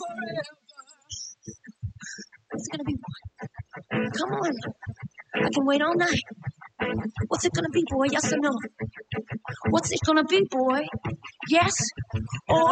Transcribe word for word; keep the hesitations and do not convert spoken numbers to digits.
What's it gonna be? Come on. I can wait all night. What's it gonna be, boy? Yes or no? What's it gonna be, boy? Yes or